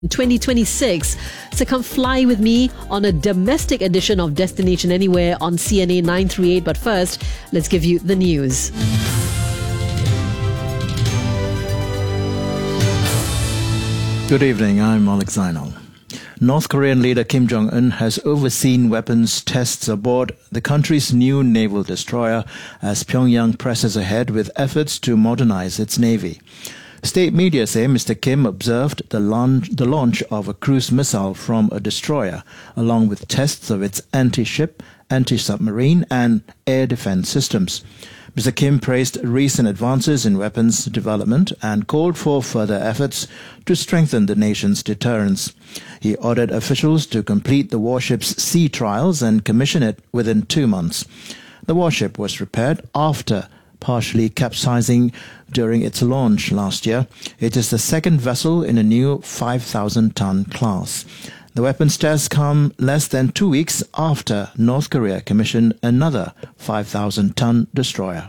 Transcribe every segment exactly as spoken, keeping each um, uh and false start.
twenty twenty-six. So come fly with me on a domestic edition of Destination Anywhere on C N A nine three eight. But first, let's give you the news. Good evening, I'm Alex Zainal. North Korean leader Kim Jong-un has overseen weapons tests aboard the country's new naval destroyer as Pyongyang presses ahead with efforts to modernize its navy. State media say Mister Kim observed the launch, the launch of a cruise missile from a destroyer, along with tests of its anti-ship, anti-submarine and air defense systems. Mister Kim praised recent advances in weapons development and called for further efforts to strengthen the nation's deterrence. He ordered officials to complete the warship's sea trials and commission it within two months. The warship was repaired after partially capsizing during its launch last year. It is the second vessel in a new five thousand ton class. The weapons tests come less than two weeks after North Korea commissioned another five thousand ton destroyer.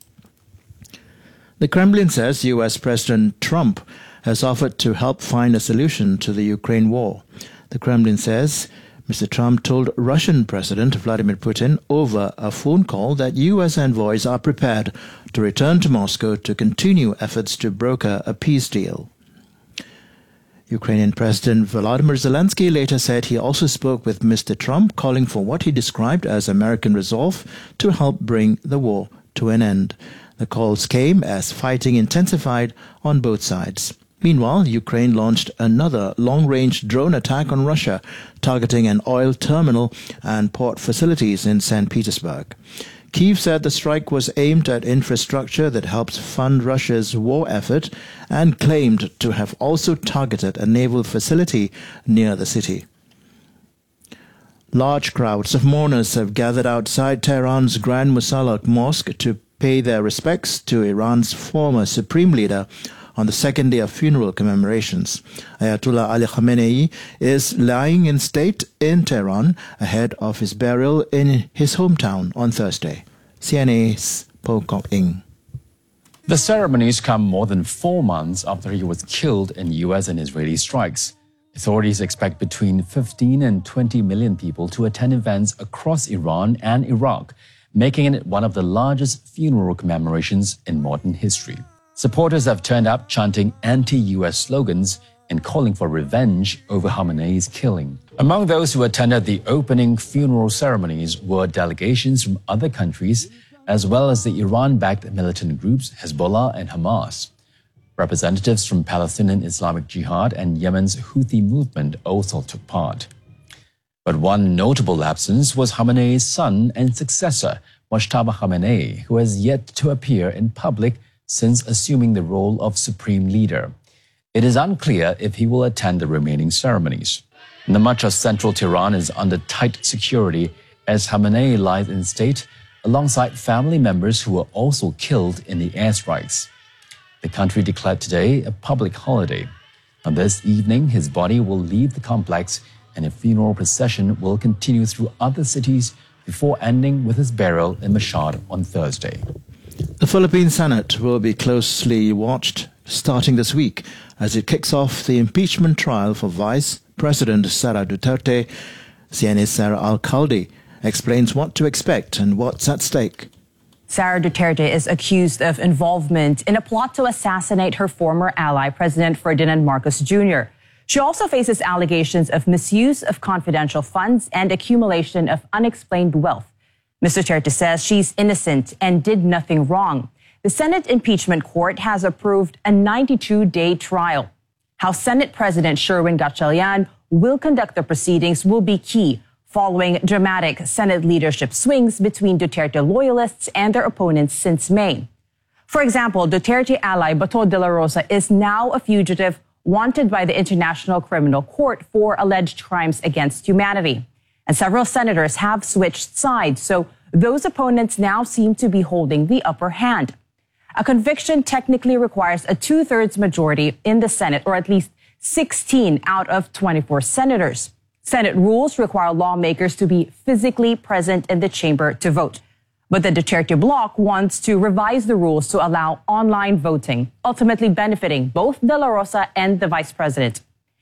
The Kremlin says U S President Trump has offered to help find a solution to the Ukraine war. The Kremlin says Mister Trump told Russian President Vladimir Putin over a phone call that U S envoys are prepared to return to Moscow to continue efforts to broker a peace deal. Ukrainian President Volodymyr Zelensky later said he also spoke with Mister Trump, calling for what he described as American resolve to help bring the war to an end. The calls came as fighting intensified on both sides. Meanwhile, Ukraine launched another long-range drone attack on Russia, targeting an oil terminal and port facilities in Saint Petersburg. Kyiv said the strike was aimed at infrastructure that helps fund Russia's war effort and claimed to have also targeted a naval facility near the city. Large crowds of mourners have gathered outside Tehran's Grand Musalla Mosque to pay their respects to Iran's former supreme leader on the second day of funeral commemorations. Ayatollah Ali Khamenei is lying in state in Tehran ahead of his burial in his hometown on Thursday. C N A's Po Kok Ing. The ceremonies come more than four months after he was killed in U S and Israeli strikes. Authorities expect between fifteen and twenty million people to attend events across Iran and Iraq, making it one of the largest funeral commemorations in modern history. Supporters have turned up chanting anti-U S slogans and calling for revenge over Khamenei's killing. Among those who attended the opening funeral ceremonies were delegations from other countries, as well as the Iran-backed militant groups Hezbollah and Hamas. Representatives from Palestinian Islamic Jihad and Yemen's Houthi movement also took part. But one notable absence was Khamenei's son and successor, Mojtaba Khamenei, who has yet to appear in public since assuming the role of supreme leader. It is unclear if he will attend the remaining ceremonies. The much of central Tehran is under tight security as Khamenei lies in state alongside family members who were also killed in the airstrikes. The country declared today a public holiday. On this evening, his body will leave the complex and a funeral procession will continue through other cities before ending with his burial in Mashhad on Thursday. The Philippine Senate will be closely watched starting this week as it kicks off the impeachment trial for Vice President Sara Duterte. C N A's Sarah Alcalde explains what to expect and what's at stake. Sara Duterte is accused of involvement in a plot to assassinate her former ally, President Ferdinand Marcos Junior She also faces allegations of misuse of confidential funds and accumulation of unexplained wealth. Mister Duterte says she's innocent and did nothing wrong. The Senate Impeachment Court has approved a ninety-two day trial. How Senate President Sherwin Gatchalian will conduct the proceedings will be key following dramatic Senate leadership swings between Duterte loyalists and their opponents since May. For example, Duterte ally Bato de la Rosa is now a fugitive wanted by the International Criminal Court for alleged crimes against humanity. And several senators have switched sides, so those opponents now seem to be holding the upper hand. A conviction technically requires a two-thirds majority in the Senate, or at least sixteen out of twenty-four senators. Senate rules require lawmakers to be physically present in the chamber to vote. But the Duterte bloc wants to revise the rules to allow online voting, ultimately benefiting both De La Rosa and the vice president.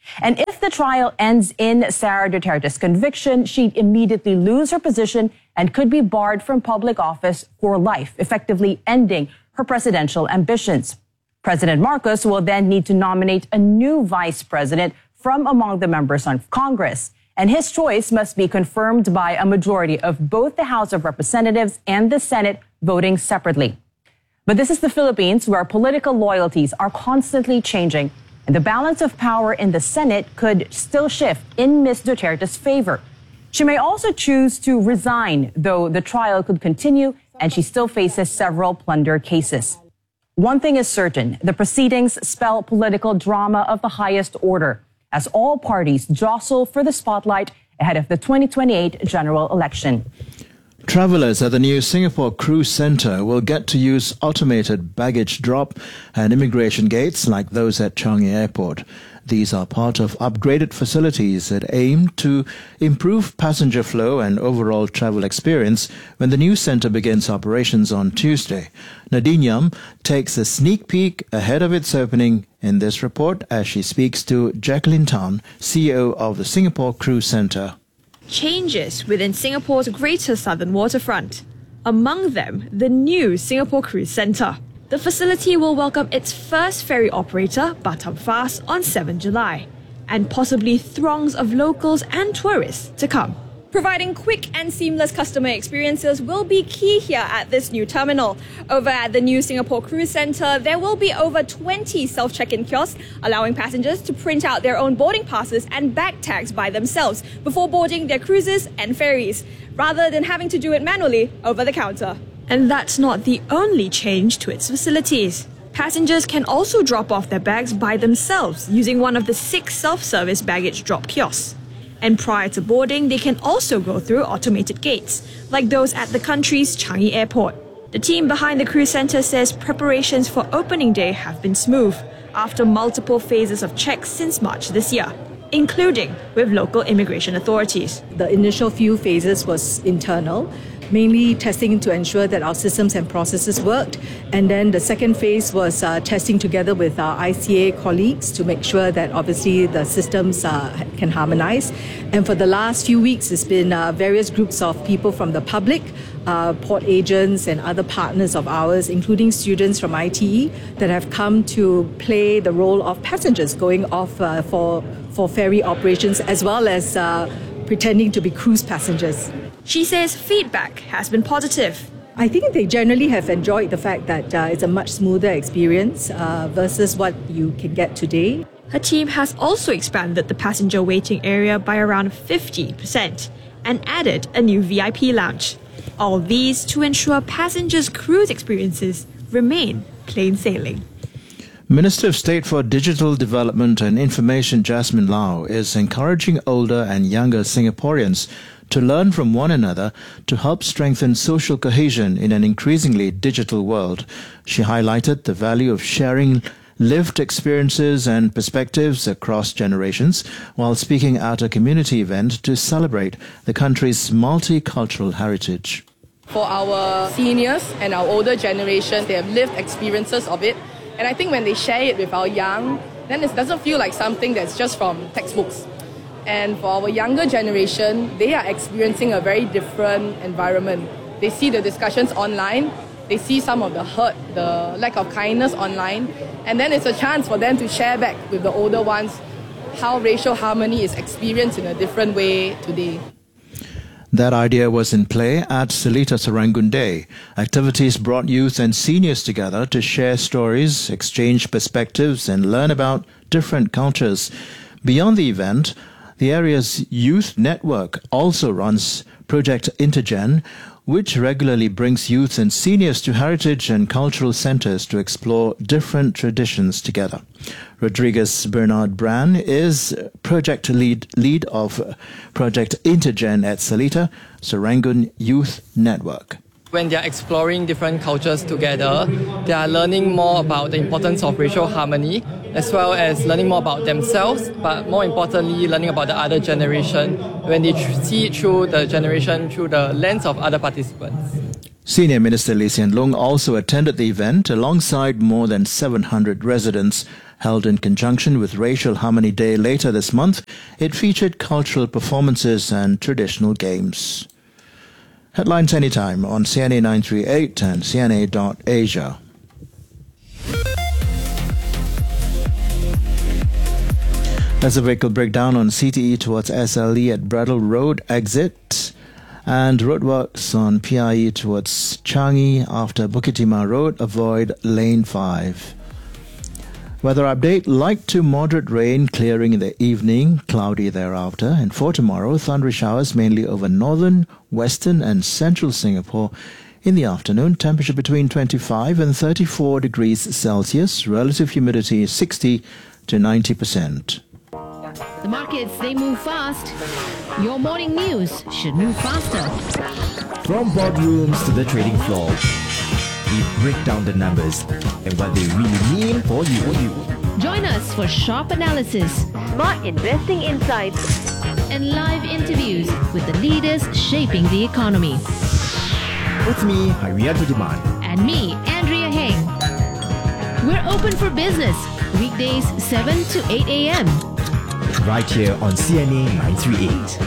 And if the trial ends in Sara Duterte's conviction, she'd immediately lose her position and could be barred from public office for life, effectively ending her presidential ambitions. President Marcos will then need to nominate a new vice president from among the members of Congress. And his choice must be confirmed by a majority of both the House of Representatives and the Senate voting separately. But this is the Philippines, where political loyalties are constantly changing, and the balance of power in the Senate could still shift in Miz Duterte's favor. She may also choose to resign, though the trial could continue and she still faces several plunder cases. One thing is certain, the proceedings spell political drama of the highest order, as all parties jostle for the spotlight ahead of the twenty twenty-eight general election. Travelers at the new Singapore Cruise Centre will get to use automated baggage drop and immigration gates like those at Changi Airport. These are part of upgraded facilities that aim to improve passenger flow and overall travel experience when the new centre begins operations on Tuesday. Nadine Yam takes a sneak peek ahead of its opening in this report as she speaks to Jacqueline Tan, C E O of the Singapore Cruise Centre. Changes within Singapore's Greater Southern Waterfront. Among them, the new Singapore Cruise Centre. The facility will welcome its first ferry operator, Batam Fast, on the seventh of July, and possibly throngs of locals and tourists to come. Providing quick and seamless customer experiences will be key here at this new terminal. Over at the new Singapore Cruise Centre, there will be over twenty self-check-in kiosks, allowing passengers to print out their own boarding passes and bag tags by themselves before boarding their cruises and ferries, rather than having to do it manually over the counter. And that's not the only change to its facilities. Passengers can also drop off their bags by themselves using one of the six self-service baggage drop kiosks. And prior to boarding, they can also go through automated gates, like those at the country's Changi Airport. The team behind the cruise centre says preparations for opening day have been smooth after multiple phases of checks since March this year, including with local immigration authorities. The initial few phases was internal, mainly testing to ensure that our systems and processes worked. And then the second phase was uh, testing together with our I C A colleagues to make sure that obviously the systems uh, can harmonize. And for the last few weeks, it's been uh, various groups of people from the public, uh, port agents and other partners of ours, including students from I T E, that have come to play the role of passengers going off uh, for, for ferry operations, as well as uh, pretending to be cruise passengers. She says feedback has been positive. I think they generally have enjoyed the fact that uh, it's a much smoother experience uh, versus what you can get today. Her team has also expanded the passenger waiting area by around fifty percent and added a new V I P lounge. All these to ensure passengers' cruise experiences remain plain sailing. Minister of State for Digital Development and Information Jasmine Lau is encouraging older and younger Singaporeans to learn from one another to help strengthen social cohesion in an increasingly digital world. She highlighted the value of sharing lived experiences and perspectives across generations while speaking at a community event to celebrate the country's multicultural heritage. For our seniors and our older generation, they have lived experiences of it. And I think when they share it with our young, then it doesn't feel like something that's just from textbooks. And for our younger generation, they are experiencing a very different environment. They see the discussions online, they see some of the hurt, the lack of kindness online, and then it's a chance for them to share back with the older ones how racial harmony is experienced in a different way today. That idea was in play at Seletar Serangoon Day. Activities brought youth and seniors together to share stories, exchange perspectives, and learn about different cultures. Beyond the event, the area's youth network also runs Project Intergen, which regularly brings youth and seniors to heritage and cultural centers to explore different traditions together. Rodriguez Bernard Bran is project lead, lead of Project Intergen at Seletar Serangoon Youth Network. When they are exploring different cultures together, they are learning more about the importance of racial harmony, as well as learning more about themselves, but more importantly, learning about the other generation when they tr- see it through the generation through the lens of other participants. Senior Minister Lee Hsien Loong also attended the event alongside more than seven hundred residents Held in conjunction with Racial Harmony Day later this month, it featured cultural performances and traditional games. Headlines anytime on C N A nine three eight and C N A dot asia. There's a vehicle breakdown on C T E towards S L E at Bradle Road exit, and roadworks on P I E towards Changi after Bukit Timah Road. Avoid lane five. Weather update: light to moderate rain, clearing in the evening, cloudy thereafter. And for tomorrow, thundery showers mainly over northern, western and central Singapore. In the afternoon, temperature between twenty-five and thirty-four degrees Celsius. Relative humidity sixty to ninety percent. The markets, they move fast. Your morning news should move faster. From boardrooms to the trading floor, we break down the numbers and what they really mean for you. Join us for sharp analysis, smart investing insights, and live interviews with the leaders shaping the economy. With me, Hariato Diman. And me, Andrea Heng. We're open for business, weekdays seven to eight a.m. right here on C N A nine three eight.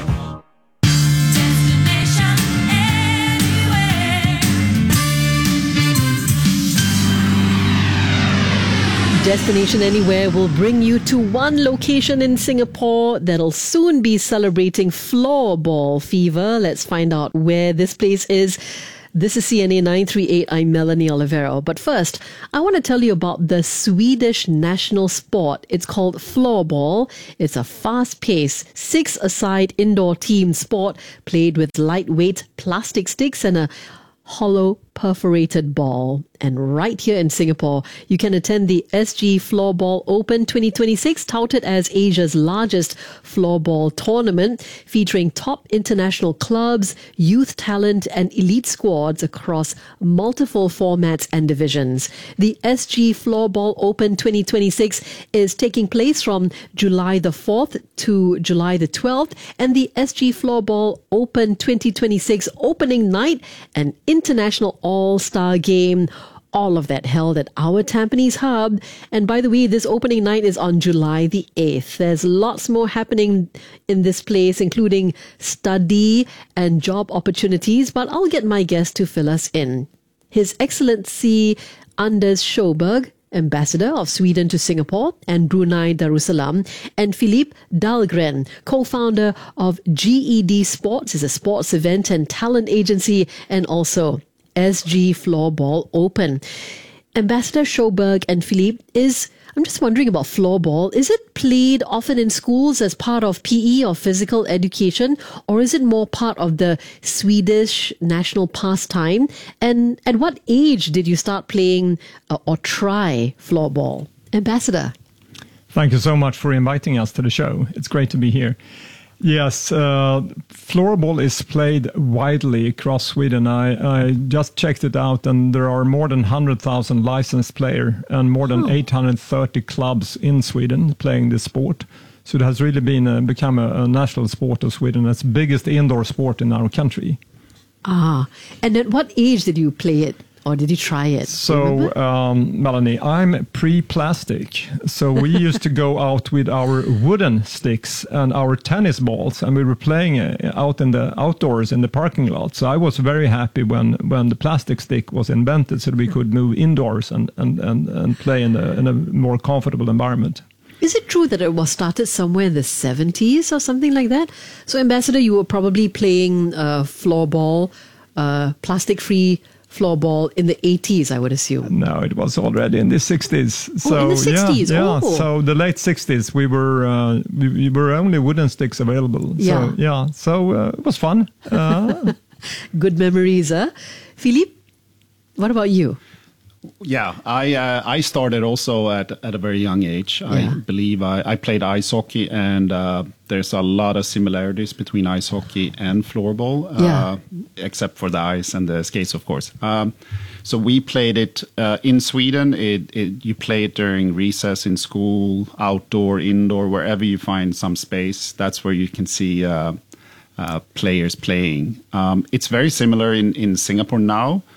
Destination Anywhere will bring you to one location in Singapore that'll soon be celebrating floorball fever. Let's find out where this place is. This is C N A nine three eight. I'm Melanie Olivero. But first, I want to tell you about the Swedish national sport. It's called floorball. It's a fast-paced, six-a-side indoor team sport played with lightweight plastic sticks and a hollow perforated ball. And right here in Singapore, you can attend the S G Floorball Open twenty twenty-six, touted as Asia's largest floorball tournament, featuring top international clubs, youth talent, and elite squads across multiple formats and divisions. The S G Floorball Open twenty twenty-six is taking place from July the fourth to July the twelfth, and the S G Floorball Open twenty twenty-six opening night, an international all-star game. All of that held at our Tampines hub. And by the way, this opening night is on July the eighth. There's lots more happening in this place, including study and job opportunities, but I'll get my guest to fill us in. His Excellency Anders Sjöberg, Ambassador of Sweden to Singapore and Brunei Darussalam, and Philippe Dahlgren, co-founder of G E D Sports, is a sports event and talent agency, and also S G Floorball Open. Ambassador Sjöberg and Philippe, is I'm just wondering about floorball. Is it played often in schools as part of P E or physical education, or is it more part of the Swedish national pastime? And at what age did you start playing uh, or try floorball? Ambassador. Thank you so much for inviting us to the show. It's great to be here. Yes, uh, floorball is played widely across Sweden. I, I just checked it out, and there are more than one hundred thousand licensed players and more than oh. eight hundred thirty clubs in Sweden playing this sport. So it has really been a, become a, a national sport of Sweden. It's the biggest indoor sport in our country. Ah, and at what age did you play it? Or did you try it? So, um, Melanie, I'm pre-plastic. So we used to go out with our wooden sticks and our tennis balls, and we were playing out in the outdoors in the parking lot. So I was very happy when, when the plastic stick was invented, so that we could move indoors and, and, and, and play in a, in a more comfortable environment. Is it true that it was started somewhere in the seventies or something like that? So, Ambassador, you were probably playing uh, floorball, uh, plastic-free floorball in the eighties, I would assume. No, it was already in the sixties. So, oh, in the sixties. Yeah, oh. yeah. So the late sixties, we were uh, we, we were only wooden sticks available. Yeah. So yeah, so uh, it was fun. Uh, Good memories, huh? Philippe, what about you? Yeah, I uh, I started also at at a very young age. Yeah. I believe I, I played ice hockey, and uh, there's a lot of similarities between ice hockey and floorball, yeah. uh, except for the ice and the skates, of course. Um, so we played it uh, in Sweden. It, it you play it during recess in school, outdoor, indoor, wherever you find some space. That's where you can see uh, uh, players playing. Um, it's very similar in in Singapore now.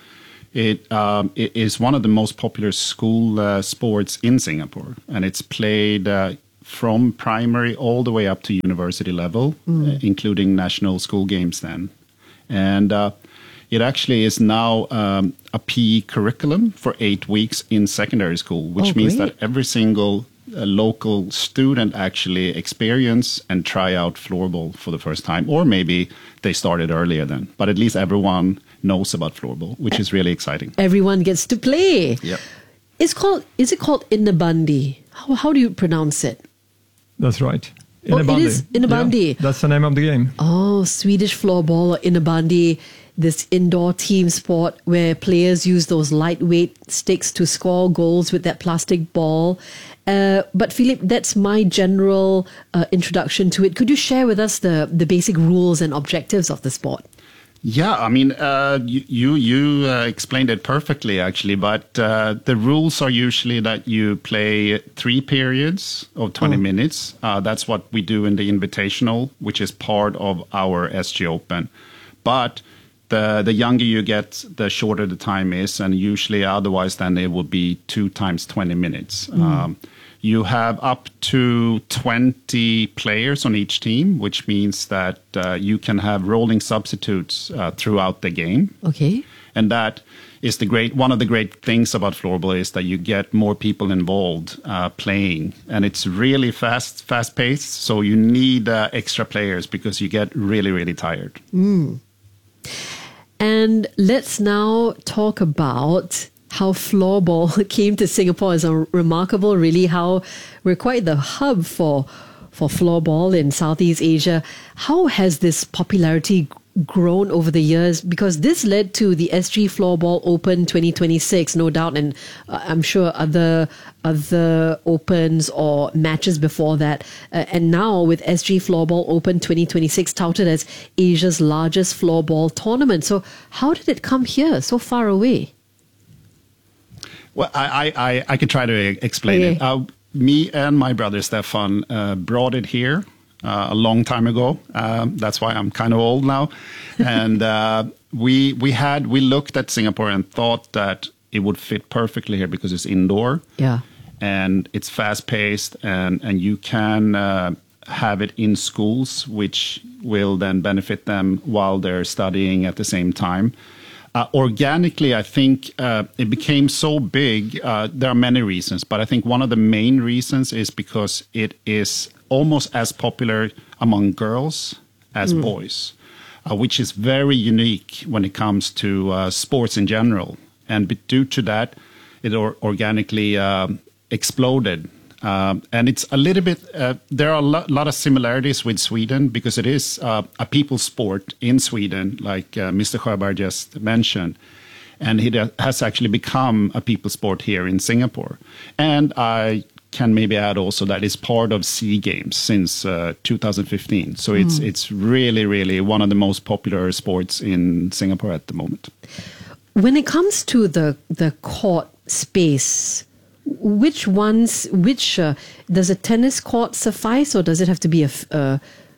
It, um, it is one of the most popular school uh, sports in Singapore, and it's played uh, from primary all the way up to university level, mm. uh, including national school games then. And uh, it actually is now um, a P E curriculum for eight weeks in secondary school, which oh, means that every single uh, local student actually experience and try out floorball for the first time, or maybe they started earlier then. But at least everyone knows about floorball, which is really exciting. Everyone gets to play. Yep. It's called, is it called Inabandi? How, how do you pronounce it? That's right. Oh, it is Inabandi. Yeah, that's the name of the game. Oh, Swedish floorball or Inabandi, this indoor team sport where players use those lightweight sticks to score goals with that plastic ball. Uh, but Philip, that's my general uh, introduction to it. Could you share with us the, the basic rules and objectives of the sport? Yeah, I mean, uh, you you, you uh, explained it perfectly, actually. But uh, the rules are usually that you play three periods of twenty oh. minutes. Uh, that's what we do in the Invitational, which is part of our S G Open. But the the younger you get, the shorter the time is, and usually otherwise then it will be two times twenty minutes. Mm. Um, You have up to twenty players on each team, which means that uh, you can have rolling substitutes uh, throughout the game. Okay. And that is the great one of the great things about floorball is that you get more people involved uh, playing, and it's really fast, fast paced. So you need uh, extra players because you get really, really tired. Mm. And let's now talk about how floorball came to Singapore. Is a remarkable, really, how we're quite the hub for for floorball in Southeast Asia. How has this popularity grown over the years? Because this led to the S G Floorball Open twenty twenty-six, no doubt, and uh, I'm sure other other opens or matches before that. Uh, and now with S G Floorball Open twenty twenty-six touted as Asia's largest floorball tournament. So how did it come here, so far away? Well, I, I, I could try to explain okay. it. Uh, me and my brother Stefan uh, brought it here uh, a long time ago. Um, that's why I'm kind of old now. And uh, we we had we looked at Singapore and thought that it would fit perfectly here because it's indoor. Yeah. And it's fast paced, and and you can uh, have it in schools, which will then benefit them while they're studying at the same time. Uh, organically, I think uh, it became so big. Uh, there are many reasons, but I think one of the main reasons is because it is almost as popular among girls as mm. boys, uh, which is very unique when it comes to uh, sports in general. And due to that, it or- organically uh, exploded. Um, and it's a little bit, uh, there are a lo- lot of similarities with Sweden because it is uh, a people's sport in Sweden, like uh, Mister Sjöberg just mentioned. And it has actually become a people's sport here in Singapore. And I can maybe add also that it's part of SEA Games since uh, two thousand fifteen. So mm. it's it's really, really one of the most popular sports in Singapore at the moment. When it comes to the, the court space, which ones, which, uh, does a tennis court suffice, or does it have to be a uh,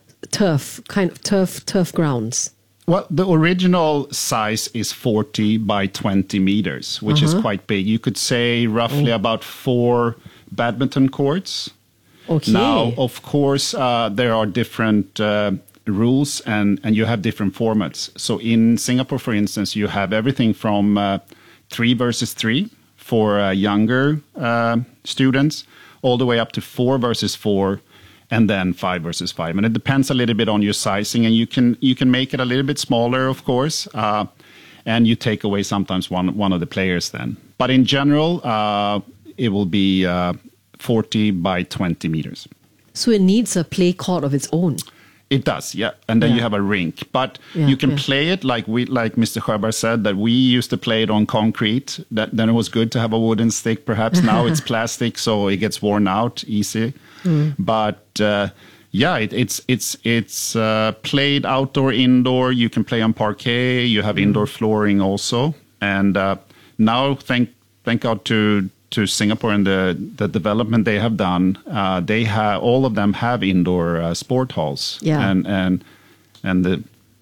turf, kind of turf, turf grounds? Well, the original size is forty by twenty meters, which uh-huh. is quite big. You could say roughly oh. about four badminton courts. Okay. Now, of course, uh, there are different uh, rules and, and you have different formats. So in Singapore, for instance, you have everything from uh, three versus three for uh, younger uh, students, all the way up to four versus four, and then five versus five. And it depends a little bit on your sizing, and you can you can make it a little bit smaller, of course, uh, and you take away sometimes one, one of the players then. But in general, uh, it will be uh, forty by twenty meters. So it needs a play court of its own. It does, yeah. And then yeah. you have a rink. But yeah, you can yeah. play it like we, like Mister Sjöberg said, that we used to play it on concrete. That, then it was good to have a wooden stick, perhaps. Now it's plastic, so it gets worn out easy. Mm. But uh, yeah, it, it's it's it's uh, played outdoor, indoor. You can play on parquet. You have mm. indoor flooring also. And uh, now, thank thank God to to Singapore and the, the development they have done, uh, they have all of them have indoor uh, sport halls, yeah. and and and the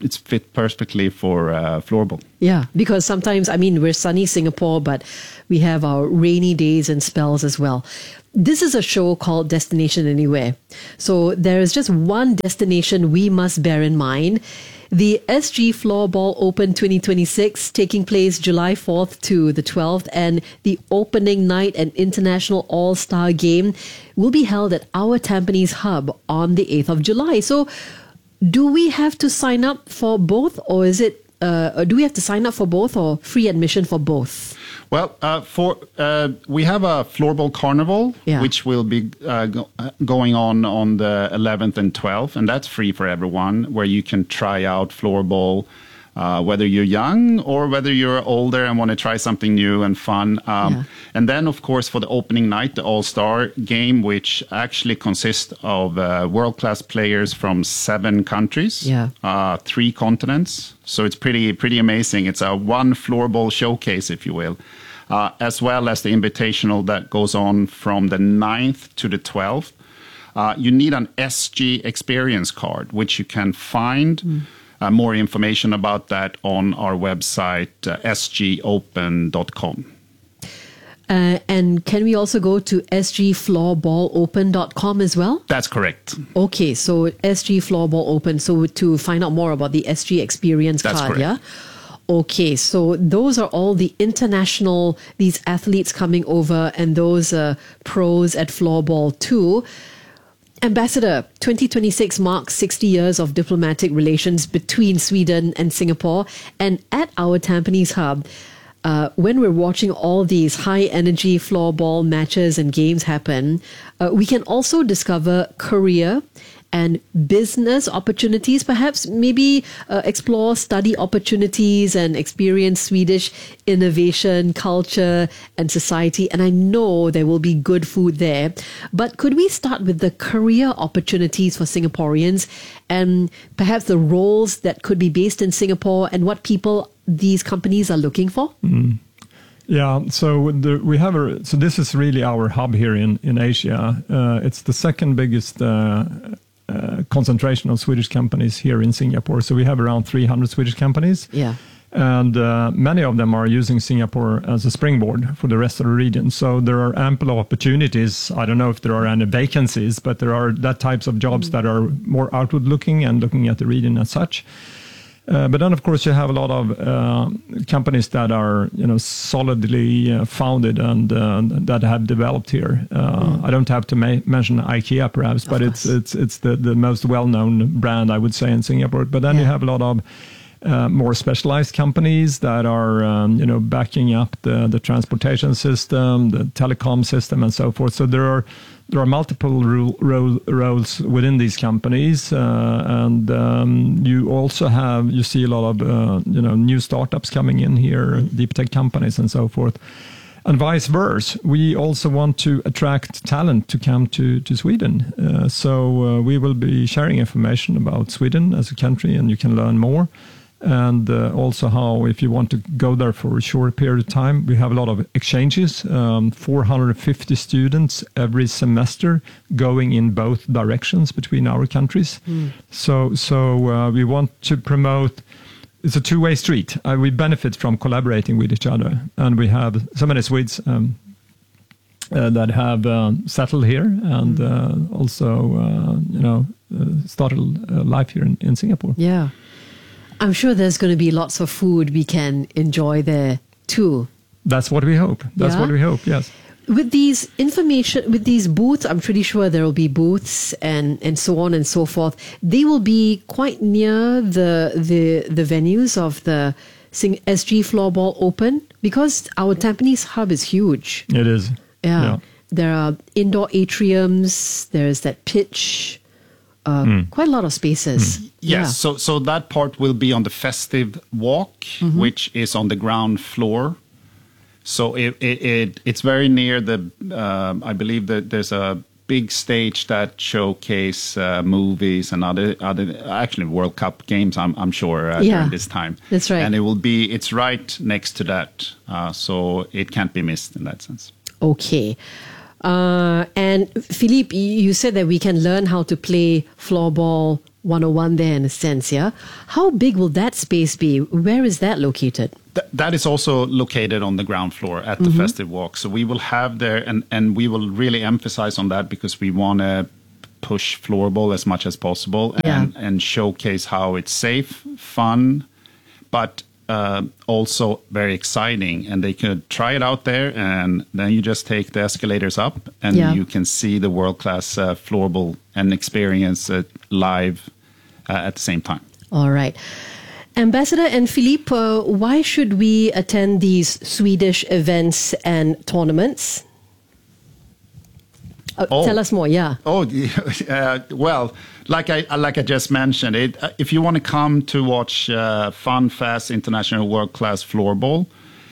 it's fit perfectly for uh, floorball. Yeah, because sometimes, I mean, we're sunny Singapore, but we have our rainy days and spells as well. This is a show called Destination Anywhere. So there is just one destination we must bear in mind. The S G Floorball Open twenty twenty-six, taking place July fourth to the twelfth, and the opening night and international all-star game will be held at our Tampines hub on the eighth of July. So do we have to sign up for both, or is it, uh, do we have to sign up for both, or free admission for both? Well, uh, for uh, we have a floorball carnival, Yeah. which will be uh, go, uh, going on on the eleventh and twelfth, and that's free for everyone, where you can try out floorball, uh, whether you're young or whether you're older and want to try something new and fun. Um, Yeah. And then, of course, for the opening night, the All-Star game, which actually consists of uh, world-class players from seven countries, Yeah. uh, three continents. So it's pretty pretty amazing. It's a one floorball showcase, if you will, uh, as well as the invitational that goes on from the ninth to the twelfth. Uh, you need an S G experience card, which you can find. Mm. Uh, more information about that on our website, uh, s g open dot com. Uh, and can we also go to s g floorball open dot com as well? That's correct. Okay, so S G Floorball Open. So to find out more about the S G Experience That's card, correct. yeah? Okay, so those are all the international, these athletes coming over, and those uh, pros at floorball too. Ambassador, twenty twenty-six marks sixty years of diplomatic relations between Sweden and Singapore. And at our Tampines hub, uh, when we're watching all these high-energy floorball matches and games happen, uh, we can also discover career and business opportunities, perhaps maybe uh, explore study opportunities and experience Swedish innovation, culture, and society. And I know there will be good food there. But could we start with the career opportunities for Singaporeans and perhaps the roles that could be based in Singapore and what people these companies are looking for? Mm. Yeah, so the, we have a, so this is really our hub here in in Asia. Uh, it's the second biggest uh, uh, concentration of Swedish companies here in Singapore. So we have around three hundred Swedish companies. Yeah. And uh, many of them are using Singapore as a springboard for the rest of the region. So there are ample opportunities. I don't know if there are any vacancies, but there are that types of jobs mm. that are more outward looking and looking at the region as such. Uh, but then, of course, you have a lot of uh, companies that are, you know, solidly uh, founded and uh, that have developed here. Uh, mm. I don't have to ma- mention IKEA, perhaps, but it's it's it's the, the most well-known brand, I would say, in Singapore. But then yeah. you have a lot of uh, more specialized companies that are, um, you know, backing up the the transportation system, the telecom system, and so forth. So there are. There are multiple ro- ro- roles within these companies, uh, and um, you also have you see a lot of uh, you know new startups coming in here, deep tech companies, and so forth, and vice versa. We also want to attract talent to come to to Sweden, uh, so uh, we will be sharing information about Sweden as a country, and you can learn more. And uh, also how, if you want to go there for a short period of time, we have a lot of exchanges, um, four hundred fifty students every semester going in both directions between our countries. Mm. So so uh, we want to promote, it's a two-way street. Uh, we benefit from collaborating with each other. And we have so many Swedes um, uh, that have uh, settled here and mm. uh, also, uh, you know, uh, started uh, life here in, in Singapore. Yeah. I'm sure there's going to be lots of food we can enjoy there too. That's what we hope. That's yeah? what we hope, yes. With these information, with these booths, I'm pretty sure there will be booths and, and so on and so forth. They will be quite near the the, the venues of the S G Floorball Open because our Tampines hub is huge. It is. Yeah. yeah. There are indoor atriums. There's that pitch. Uh, mm. Quite a lot of spaces. Mm. Yes, yeah. so so that part will be on the festive walk, mm-hmm. which is on the ground floor. So it, it, it it's very near the. Uh, I believe that there's a big stage that showcase uh, movies and other other actually World Cup games. I'm I'm sure uh, yeah, during this time. That's right. And it will be. It's right next to that, uh, so it can't be missed in that sense. Okay. Uh, and Philippe, you said that we can learn how to play floorball one oh one there in a sense, yeah? How big will that space be? Where is that located? Th- that is also located on the ground floor at the Mhm. Festive Walk. So we will have there, and, and we will really emphasize on that because we want to push floorball as much as possible and, Yeah. and showcase how it's safe, fun, but uh, also very exciting. And they could try it out there, and then you just take the escalators up, and Yeah. you can see the world-class uh, floorball and experience it live uh, at the same time. All right. Ambassador and Philippe, uh, why should we attend these Swedish events and tournaments? Uh, Oh. Tell us more, yeah. Oh, uh, well, like I like I just mentioned, it. Uh, if you want to come to watch uh, fun, fast, international, world-class floorball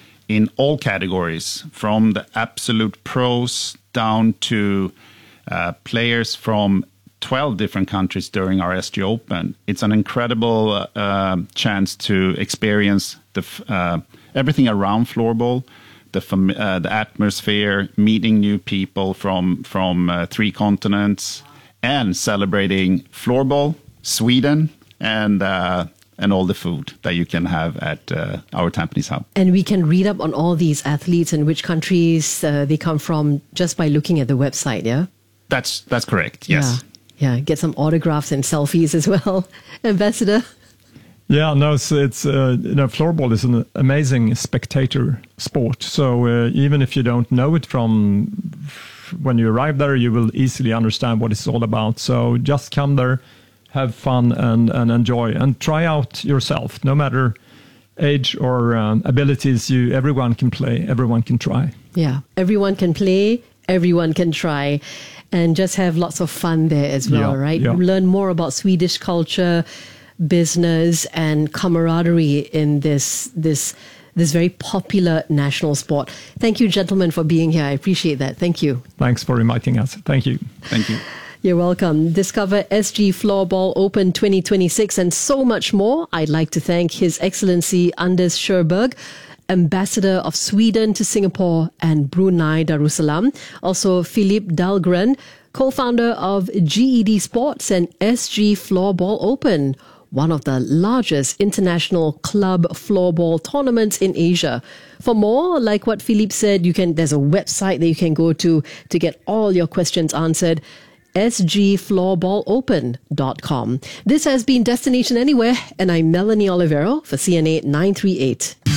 in all categories, from the absolute pros down to uh, players from twelve different countries during our S G Open, it's an incredible uh, uh, chance to experience the f- uh, everything around floorball. The, fam- uh, the atmosphere, meeting new people from from uh, three continents, and celebrating floorball, Sweden, and uh, and all the food that you can have at uh, our Tampines hub. And we can read up on all these athletes and which countries uh, they come from just by looking at the website, yeah? That's that's correct. Yes. Yeah, yeah. Get some autographs and selfies as well. Ambassador? Yeah, no, it's, it's uh, you know, floorball is an amazing spectator sport. So uh, even if you don't know it from when you arrive there, you will easily understand what it's all about. So just come there, have fun, and, and enjoy, and try out yourself. No matter age or um, abilities, you everyone can play, everyone can try. Yeah, everyone can play, everyone can try, and just have lots of fun there as well, Yeah, right? yeah. Learn more about Swedish culture, business, and camaraderie in this this this very popular national sport. Thank you, gentlemen, for being here. I appreciate that. Thank you. Thanks for inviting us. Thank you. Thank you. You're welcome. Discover S G Floorball Open twenty twenty-six and so much more. I'd like to thank His Excellency Anders Sjöberg, Ambassador of Sweden to Singapore and Brunei Darussalam. Also, Philippe Dahlgren, co-founder of G E D Sports and S G Floorball Open, one of the largest international club floorball tournaments in Asia. For more, like what Philippe said, you can. There's a website that you can go to to get all your questions answered. S G floorball open dot com. This has been Destination Anywhere, and I'm Melanie Olivero for C N A nine three eight.